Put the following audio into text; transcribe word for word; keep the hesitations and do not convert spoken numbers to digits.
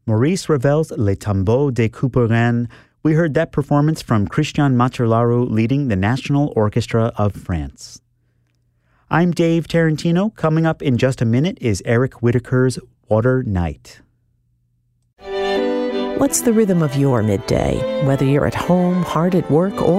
Maurice Ravel's Les Tombeaux de Couperin. We heard that performance from Christian Macellaro leading the National Orchestra of France. I'm Dave Tarantino. Coming up in just a minute is Eric Whitaker's Water Night. What's the rhythm of your midday? Whether you're at home, hard at work, or